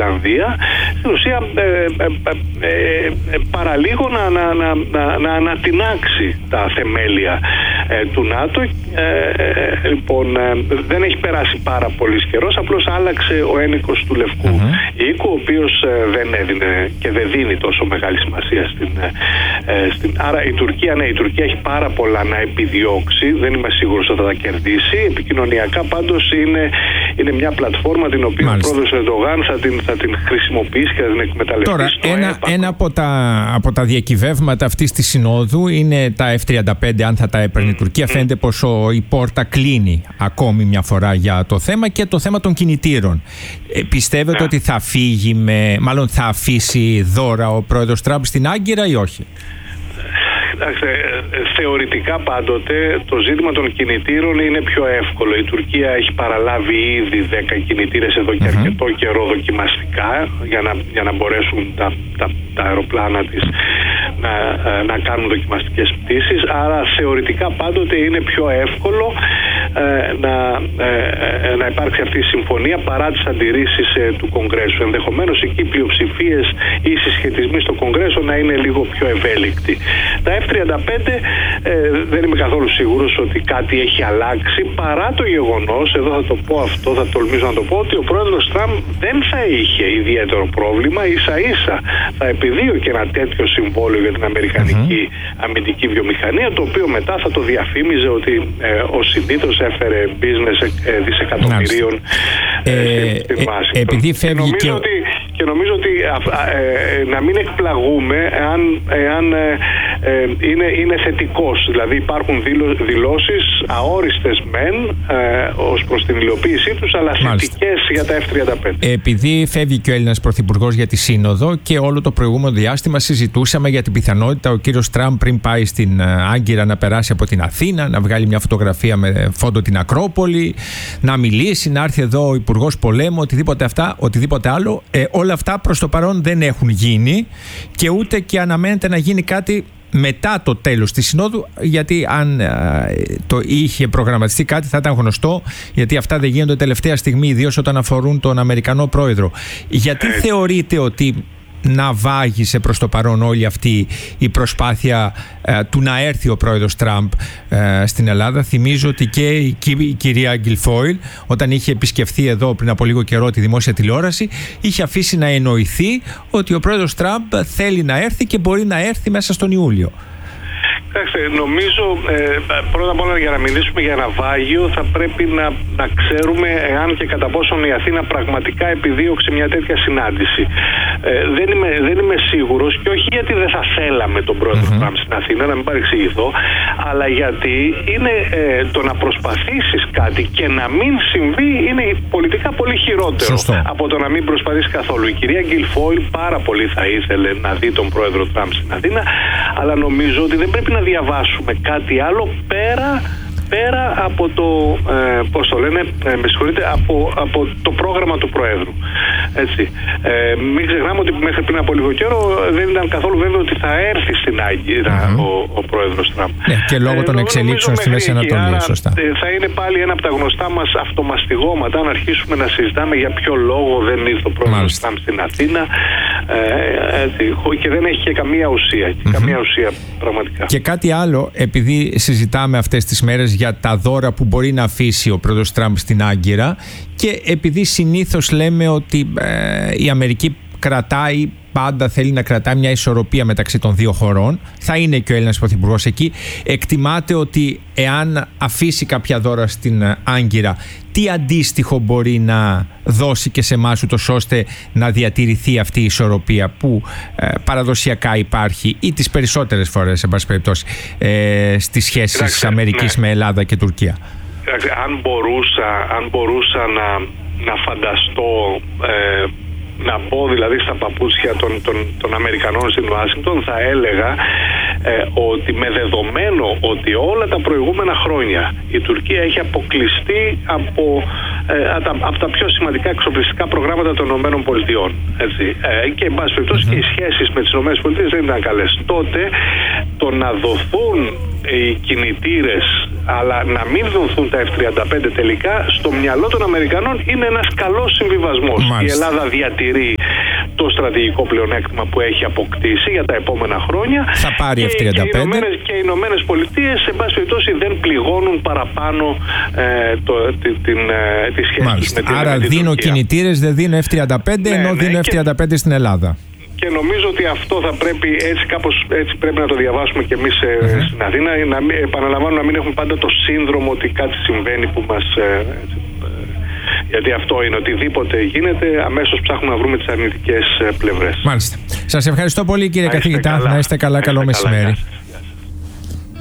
Ιρλανδία, στην ουσία παραλίγο να ανατινάξει τα θεμέλια του ΝΑΤΟ. Λοιπόν, δεν έχει περάσει πάρα πολύ καιρός, απλώς άλλαξε ο ένικος του Λευκού Οίκου, ο οποίος δεν έδινε και δεν δίνει τόσο μεγάλη σημασία άρα η Τουρκία έχει πάρα πολλά να επιδιώξει, δεν είμαι σίγουρος ότι θα τα κερδίσει. Επικοινωνιακά πάντως είναι μια πλατφόρμα την οποία ο πρόεδρος Ερντογάν θα την χρησιμοποιήσει και θα την εκμεταλλευτεί. Τώρα, ένα από τα διακυβεύματα αυτής της συνόδου είναι τα F-35, αν θα τα έπαιρνε η Τουρκία. Φαίνεται πως η πόρτα κλείνει ακόμη μια φορά για το θέμα, και το θέμα των κινητήρων. Πιστεύετε ότι θα φύγει μάλλον θα αφήσει δώρα ο πρόεδρος Τραμπ στην Άγκυρα ή όχι? Θεωρητικά πάντοτε το ζήτημα των κινητήρων είναι πιο εύκολο. Η Τουρκία έχει παραλάβει ήδη 10 κινητήρες εδώ και αρκετό καιρό δοκιμαστικά για να μπορέσουν τα αεροπλάνα της να κάνουν δοκιμαστικές πτήσεις. Άρα θεωρητικά πάντοτε είναι πιο εύκολο να υπάρξει αυτή η συμφωνία παρά τις αντιρρήσεις του Κογκρέσου. Ενδεχομένως εκεί οι πλειοψηφίες ή οι συσχετισμοί στο Κογκρέσο να είναι λίγο πιο ευέλικτοι. Τα F-35 δεν είμαι καθόλου σίγουρος ότι κάτι έχει αλλάξει, παρά το γεγονός, εδώ θα το πω αυτό, θα τολμήσω να το πω, ότι ο πρόεδρος Τραμπ δεν θα είχε ιδιαίτερο πρόβλημα, ίσα-ίσα θα επιδίωκε ένα τέτοιο συμβόλαιο για την αμερικανική αμυντική βιομηχανία, το οποίο μετά θα το διαφήμιζε ότι ο συνήθως έφερε business δισεκατομμυρίων στην Ουάσιγκτον. Επειδή φεύγει και νομίζω ότι να μην εκπλαγούμε εάν είναι θετικός. Δηλαδή υπάρχουν δηλώσεις αόριστες μεν ως προς την υλοποίησή τους, αλλά θετικές για τα F-35. Επειδή φεύγει και ο Έλληνας Πρωθυπουργός για τη Σύνοδο, και όλο το προηγούμενο διάστημα συζητούσαμε για την πιθανότητα ο κύριος Τραμπ πριν πάει στην Άγκυρα να περάσει από την Αθήνα, να βγάλει μια φωτογραφία με φόντο την Ακρόπολη, να μιλήσει, να έρθει εδώ ο Υπουργός Πολέμου, οτιδήποτε άλλο. Όλα αυτά προς το παρόν δεν έχουν γίνει, και ούτε και αναμένεται να γίνει κάτι μετά το τέλος της Συνόδου, γιατί αν το είχε προγραμματιστεί κάτι θα ήταν γνωστό, γιατί αυτά δεν γίνονται τελευταία στιγμή, ιδίως όταν αφορούν τον Αμερικανό πρόεδρο. Γιατί θεωρείτε ότι να βάγισε προς το παρόν όλη αυτή η προσπάθεια του να έρθει ο πρόεδρος Τραμπ στην Ελλάδα? Θυμίζω ότι και η κυρία Γκιλφόιλ, όταν είχε επισκεφθεί εδώ πριν από λίγο καιρό τη δημόσια τηλεόραση, είχε αφήσει να εννοηθεί ότι ο πρόεδρος Τραμπ θέλει να έρθει και μπορεί να έρθει μέσα στον Ιούλιο. Νομίζω πρώτα απ' όλα, για να μιλήσουμε για ένα βάγιο, θα πρέπει να ξέρουμε εάν και κατά πόσον η Αθήνα πραγματικά επιδίωξε μια τέτοια συνάντηση. Δεν είμαι σίγουρος, και όχι γιατί δεν θα θέλαμε τον πρόεδρο Τραμπ στην Αθήνα, να μην παρεξηγηθώ, αλλά γιατί είναι το να προσπαθήσεις κάτι και να μην συμβεί είναι πολιτικά πολύ χειρότερο από το να μην προσπαθήσεις καθόλου. Η κυρία Γκιλφόιλ πάρα πολύ θα ήθελε να δει τον πρόεδρο Τραμπ στην Αθήνα, αλλά νομίζω ότι δεν πρέπει να διαβάσουμε κάτι άλλο πέρα από το, πώς το λένε, με συγχωρείτε, από το πρόγραμμα του Προέδρου. Έτσι. Μην ξεχνάμε ότι μέχρι πριν από λίγο καιρό δεν ήταν καθόλου βέβαιο ότι θα έρθει στην Άγκυρα ο Πρόεδρος Τραμπ. Και λόγω των εξελίξεων στη Μέση Ανατολή, σωστά. Θα είναι πάλι ένα από τα γνωστά μας αυτομαστιγώματα, αν αρχίσουμε να συζητάμε για ποιο λόγο δεν ήρθε ο Πρόεδρος Τραμπ στην Αθήνα, και δεν έχει και καμία ουσία. Καμία ουσία πραγματικά. Και κάτι άλλο, επειδή συζητάμε αυτές τις μέρες για τα δώρα που μπορεί να αφήσει ο πρόεδρος Τραμπ στην Άγκυρα, και επειδή συνήθως λέμε ότι η Αμερική πάντα θέλει να κρατάει μια ισορροπία μεταξύ των δύο χωρών, θα είναι και ο Έλληνας Πρωθυπουργός εκεί, εκτιμάτε ότι εάν αφήσει κάποια δώρα στην Άγκυρα, τι αντίστοιχο μπορεί να δώσει και σε εμάς, ούτως ώστε να διατηρηθεί αυτή η ισορροπία που παραδοσιακά υπάρχει, ή τις περισσότερες φορές, εν πάση περιπτώσει, στις σχέσεις της Αμερικής με Ελλάδα και Τουρκία? Αν μπορούσα να φανταστώ, να μπω δηλαδή στα παπούτσια των Αμερικανών στην Ουάσιγκτον, θα έλεγα ότι με δεδομένο ότι όλα τα προηγούμενα χρόνια η Τουρκία έχει αποκλειστεί από τα πιο σημαντικά εξοπλιστικά προγράμματα των ΗΠΑ, και εν πάση περιπτώσει και οι σχέσεις με τις ΗΠΑ δεν ήταν καλές, τότε το να δοθούν οι κινητήρες αλλά να μην δοθούν τα F-35 τελικά, στο μυαλό των Αμερικανών είναι ένας καλός συμβιβασμός. Η Ελλάδα διατηρεί το στρατηγικό πλεονέκτημα που έχει αποκτήσει για τα επόμενα χρόνια. Θα πάρει F-35. Και οι Ηνωμένες Πολιτείες, σε πάση περιπτώσει, δεν πληγώνουν παραπάνω τη σχέση τους με την Άρα δίνω κινητήρες, δεν δίνω F-35, ενώ δίνω F-35 στην Ελλάδα. Και νομίζω ότι αυτό θα πρέπει έτσι πρέπει να το διαβάσουμε και εμείς στην Αθήνα. Επαναλαμβάνω, να μην έχουμε πάντα το σύνδρομο ότι κάτι συμβαίνει που μας... γιατί αυτό είναι, οτιδήποτε γίνεται, αμέσως ψάχνουμε να βρούμε τις αρνητικές πλευρές. Μάλιστα. Σας ευχαριστώ πολύ, κύριε καθηγητά. Να είστε καλά, καλό μεσημέρι.